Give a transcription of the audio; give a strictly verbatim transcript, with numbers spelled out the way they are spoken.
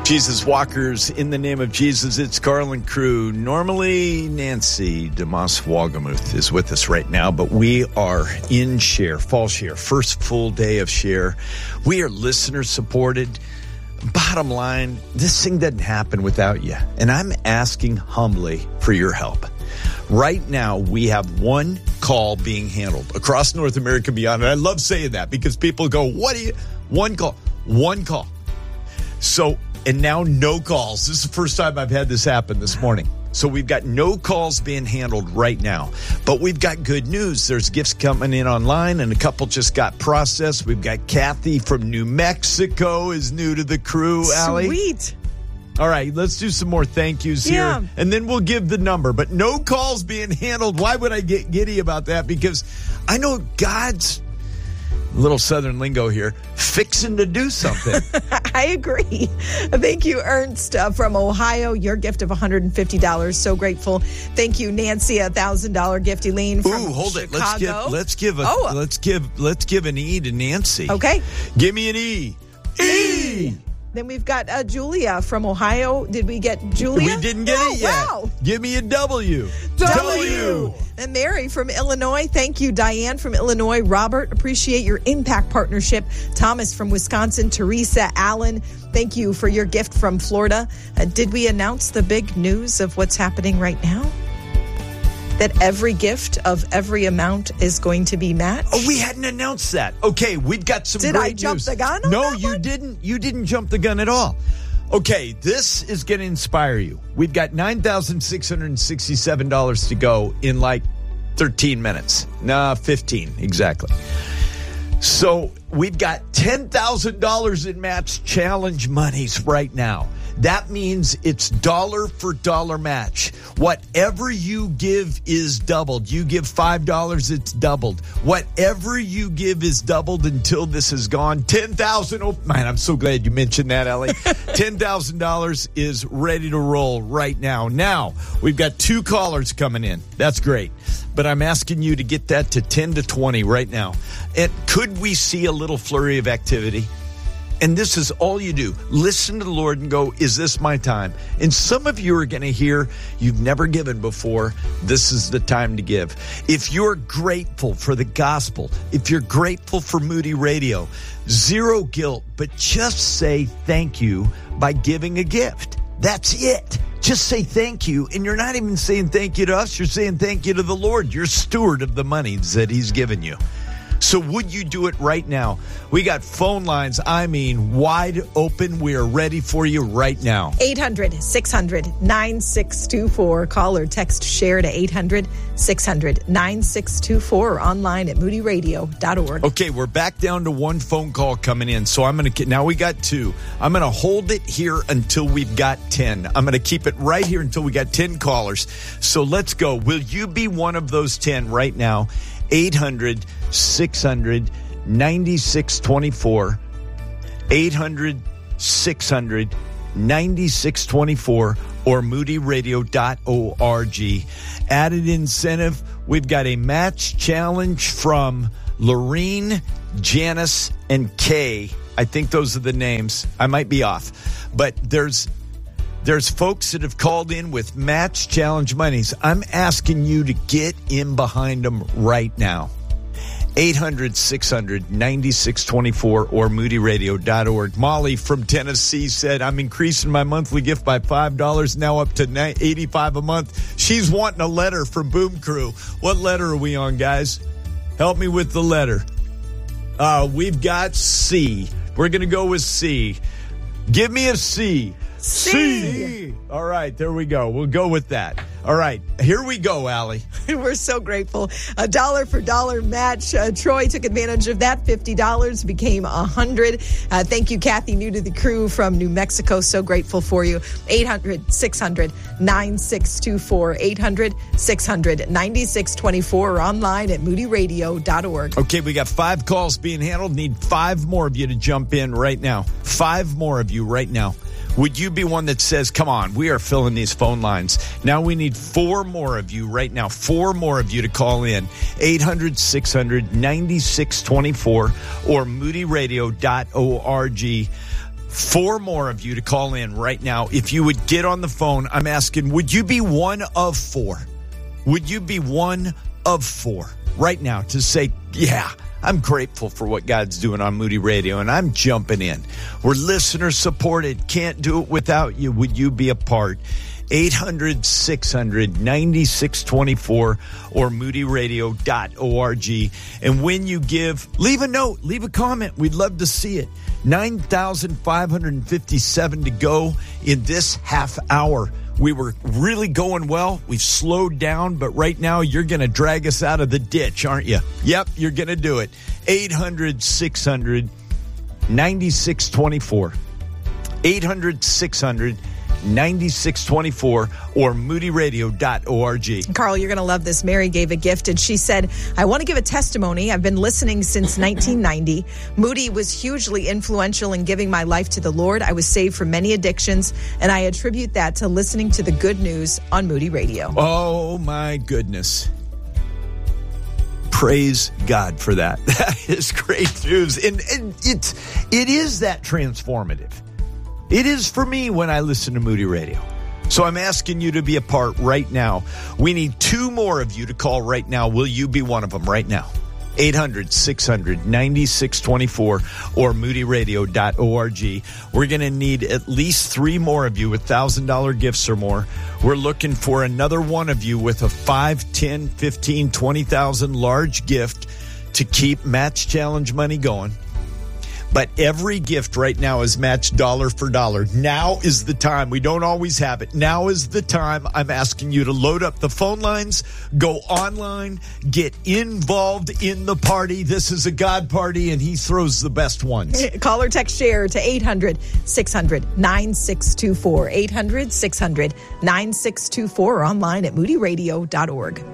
Jesus Walkers, in the name of Jesus, it's Garland Crew. Normally, Nancy DeMoss Wagamuth is with us right now, but we are in Share, Fall Share, first full day of Share. We are listener-supported. Bottom line, this thing doesn't happen without you, and I'm asking humbly for your help. Right now, we have one call being handled across North America and beyond, and I love saying that because people go, what do you, one call, one call. So, and now no calls. This is the first time I've had this happen this morning. So we've got no calls being handled right now. But we've got good news. There's gifts coming in online, and a couple just got processed. We've got Kathy from New Mexico is new to the crew, Allie. Sweet. All right, let's do some more thank yous Yeah. here, and then we'll give the number. But no calls being handled. Why would I get giddy about that? Because I know God's, little Southern lingo here, fixing to do something. I agree. Thank you, Ernst uh, from Ohio. Your gift of one hundred fifty dollars. So grateful. Thank you, Nancy, a one thousand dollars gift. Elaine from Ooh, hold Chicago. it. Let's give let's give a Oh. let's give let's give an E to Nancy. Okay. Give me an E. E. Then we've got uh, Julia from Ohio. Did we get Julia? We didn't get oh, it yet. Wow. Give me a W. W. And Mary from Illinois. Thank you, Diane from Illinois. Robert, appreciate your impact partnership. Thomas from Wisconsin. Teresa Allen, thank you for your gift from Florida. Uh, did we announce the big news of what's happening right now? That every gift of every amount is going to be matched? Oh, we hadn't announced that. Okay, we've got some Did great I jump news. the gun on No, that you one? didn't. You didn't jump the gun at all. Okay, this is going to inspire you. We've got nine thousand six hundred sixty-seven dollars to go in like thirteen minutes. Nah, fifteen, exactly. So we've got ten thousand dollars in match challenge monies right now. That means it's dollar for dollar match. Whatever you give is doubled. You give five dollars, it's doubled. Whatever you give is doubled until this is gone. ten thousand dollars. Oh, man, I'm so glad you mentioned that, Ellie. ten thousand dollars is ready to roll right now. Now, we've got two callers coming in. That's great. But I'm asking you to get that to ten to twenty right now. And could we see a little flurry of activity? And this is all you do. Listen to the Lord and go, is this my time? And some of you are going to hear, you've never given before. This is the time to give. If you're grateful for the gospel, if you're grateful for Moody Radio, zero guilt, but just say thank you by giving a gift. That's it. Just say thank you. And you're not even saying thank you to us. You're saying thank you to the Lord. You're steward of the money that he's given you. So would you do it right now? We got phone lines, I mean, wide open. We are ready for you right now. eight hundred, six hundred, nine six two four. Call or text share to eight hundred, six hundred, nine six two four or online at moody radio dot org. Okay, we're back down to one phone call coming in. So I'm going to, now we got two. I'm going to hold it here until we've got ten. I'm going to keep it right here until we got ten callers. So let's go. Will you be one of those ten right now? eight hundred, six hundred, nine six two four. eight hundred, six hundred, nine six two four or moody radio dot org. Added incentive, we've got a match challenge from Lorene, Janice, and Kay. I think those are the names. I might be off. But there's There's folks that have called in with match challenge monies. I'm asking you to get in behind them right now. eight hundred, six hundred, nine six two four or moody radio dot org. Molly from Tennessee said, I'm increasing my monthly gift by five dollars, now up to eighty-five dollars a month. She's wanting a letter from Boom Crew. What letter are we on, guys? Help me with the letter. Uh, we've got C. We're going to go with C. Give me a C. C. C. All right, there we go. We'll go with that. All right, here we go, Allie. We're so grateful. A dollar for dollar match. Uh, Troy took advantage of that. fifty dollars became one hundred dollars. Uh, thank you, Kathy, new to the crew from New Mexico. So grateful for you. eight hundred, six hundred, nine six two four. eight hundred, six hundred, nine six two four or online at moody radio dot org. Okay, we got five calls being handled. Need five more of you to jump in right now. Five more of you right now. Would you be one that says, come on, we are filling these phone lines. Now we need four more of you right now, four more of you to call in. eight hundred, six hundred, nine six two four or moody radio dot org. four more of you to call in right now. If you would get on the phone, I'm asking, would you be one of four? Would you be one of four right now to say, yeah, I'm grateful for what God's doing on Moody Radio, and I'm jumping in. We're listener supported. Can't do it without you. Would you be a part? eight hundred, six hundred, ninety-six twenty-four or moody radio dot org. And when you give, leave a note, leave a comment. We'd love to see it. nine thousand five hundred fifty-seven to go in this half hour. We were really going well. We've slowed down, but right now you're going to drag us out of the ditch, aren't you? Yep, you're going to do it. eight hundred, six hundred, ninety-six twenty-four. eight hundred, six hundred, ninety-six twenty-four or moody radio dot org. Carl, you're going to love this. Mary gave a gift, and she said, I want to give a testimony. I've been listening since nineteen ninety. Moody was hugely influential in giving my life to the Lord. I was saved from many addictions, and I attribute that to listening to the good news on Moody Radio. Oh, my goodness. Praise God for that. That is great news. And, and it's, it is that transformative. It is for me when I listen to Moody Radio. So I'm asking you to be a part right now. We need two more of you to call right now. Will you be one of them right now? eight hundred, six hundred, ninety-six twenty-four or moody radio dot org. We're going to need at least three more of you with one thousand dollars gifts or more. We're looking for another one of you with a five, ten, fifteen, twenty thousand large gift to keep Match Challenge money going. But every gift right now is matched dollar for dollar. Now is the time. We don't always have it. Now is the time. I'm asking you to load up the phone lines, go online, get involved in the party. This is a God party, and he throws the best ones. Call or text share to eight hundred, six hundred, nine six two four. eight hundred, six hundred, nine six two four or online at moody radio dot org.